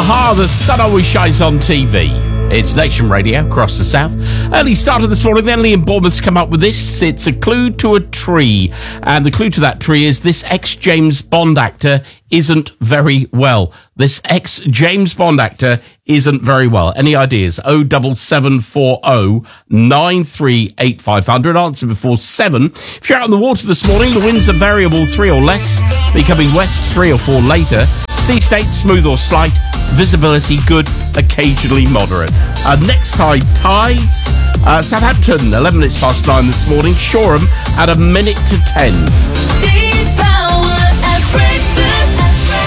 Aha, the sun always shines on TV. It's Nation Radio across the south. Early started this morning, then Liam Bournemouth's come up with this. It's a clue to a tree. And the clue to that tree is this ex-James Bond actor isn't very well. This ex-James Bond actor isn't very well. Any ideas? 07740 938 500. Answer before 7. If you're out on the water this morning, the winds are variable 3 or less, becoming west 3 or 4 later. Sea state, smooth or slight. Visibility good, occasionally moderate. Next tide, tides. Southampton, 11 minutes past 9 this morning. Shoreham at 1:10. Steve Power at breakfast.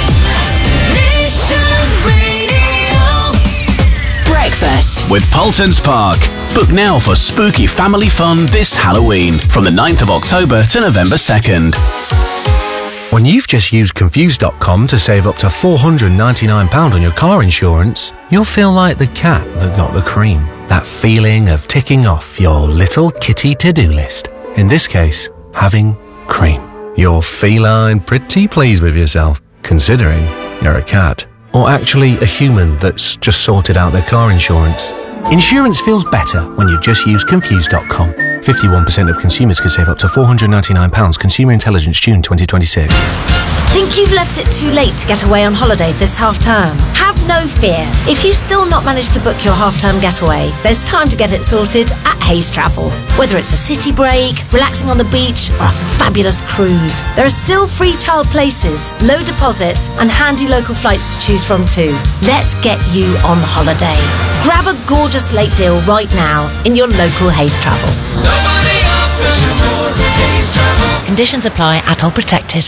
Nation Radio. Breakfast with Paultons Park. Book now for spooky family fun this Halloween from the 9th of October to November 2nd. When you've just used Confused.com to save up to £499 on your car insurance, you'll feel like the cat that got the cream. That feeling of ticking off your little kitty to-do list. In this case, having cream. You're feline pretty pleased with yourself, considering you're a cat. Or actually a human that's just sorted out their car insurance. Insurance feels better when you just use Confused.com. 51% of consumers could save up to £499. Consumer Intelligence, June 2026. Think you've left it too late to get away on holiday this half-term? Have no fear. If you've still not managed to book your half-term getaway, there's time to get it sorted at Hayes Travel. Whether it's a city break, relaxing on the beach, or a fabulous cruise, there are still free child places, low deposits, and handy local flights to choose from too. Let's get you on holiday. Grab a gorgeous late deal right now in your local Hayes Travel. Nobody offers you more than Hayes Travel. Conditions apply, ATOL protected.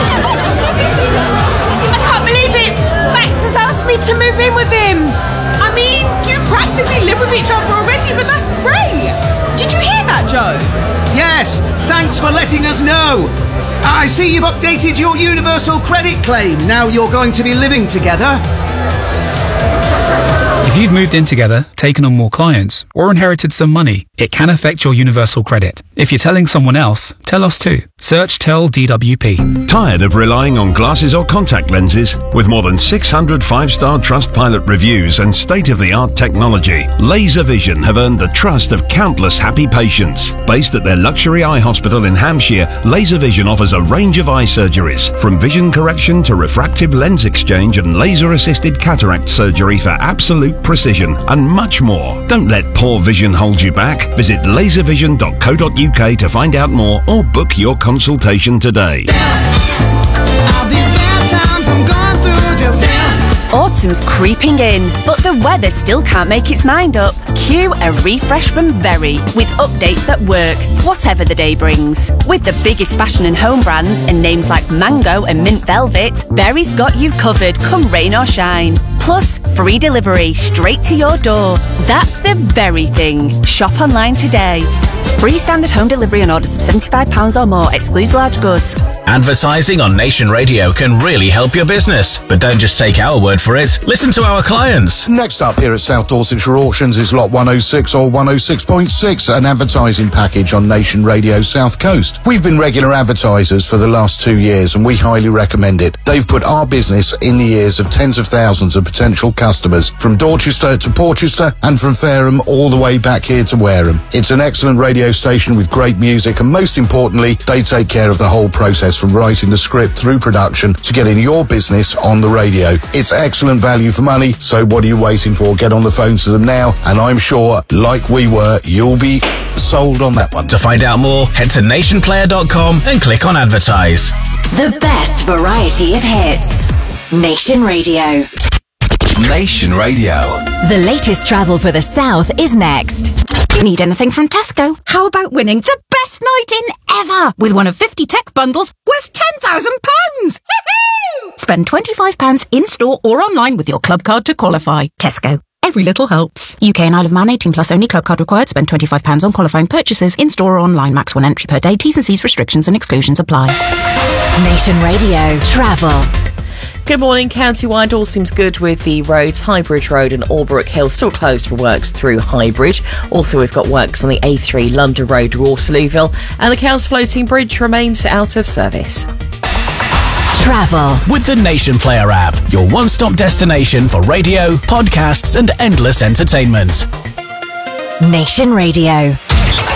I can't believe it! Max has asked me to move in with him! I mean, you practically live with each other already, but that's great! Did you hear that, Joe? Yes, thanks for letting us know. I see you've updated your universal credit claim. Now you're going to be living together. If you've moved in together, taken on more clients, or inherited some money, it can affect your universal credit. If you're telling someone else, tell us too. Search Tell DWP. Tired of relying on glasses or contact lenses? With more than 600 5-star Trustpilot reviews and state-of-the-art technology, Laser Vision have earned the trust of countless happy patients. Based at their luxury eye hospital in Hampshire, Laser Vision offers a range of eye surgeries, from vision correction to refractive lens exchange and laser-assisted cataract surgery for absolute precision, and much more. Don't let poor vision hold you back. Visit laservision.co.uk to find out more or book your consultation today. Autumn's creeping in, but the weather still can't make its mind up. Cue a refresh from Very, with updates that work, whatever the day brings. With the biggest fashion and home brands and names like Mango and Mint Velvet, Very's got you covered come rain or shine. Plus, free delivery straight to your door. That's the Very thing. Shop online today. Free standard home delivery on orders of £75 or more, excludes large goods. Advertising on Nation Radio can really help your business. But don't just take our word for it. Listen to our clients. Next up here at South Dorsetshire Auctions is Lot 106 or 106.6, an advertising package on Nation Radio South Coast. We've been regular advertisers for the last 2 years and we highly recommend it. They've put our business in the ears of tens of thousands of potential customers, from Dorchester to Porchester and from Fareham all the way back here to Wareham. It's an excellent radio station with great music, and most importantly, they take care of the whole process from writing the script through production to getting your business on the radio. It's excellent value for money, so what are you waiting for? Get on the phone to them now, and I'm sure, like we were, you'll be sold on that one. To find out more, head to nationplayer.com and click on advertise. The best variety of hits. Nation Radio. Nation Radio. The latest travel for the South is next. Need anything from Tesco? How about winning the best night in ever with one of 50 tech bundles worth £10,000? Spend £25 in-store or online with your club card to qualify. Tesco. Every little helps. UK and Isle of Man 18 plus only. Club card required. Spend £25 on qualifying purchases in-store or online. Max 1 entry per day. T's and C's restrictions and exclusions apply. Nation Radio. Travel. Good morning. County-wide all seems good with the roads. Highbridge Road and Albrook Hill still closed for works through Highbridge. Also, we've got works on the A3 London Road, Waterlooville, and the Cowes Floating Bridge remains out of service. travel. With the Nation Player app, your one-stop destination for radio, podcasts and endless entertainment. Nation Radio.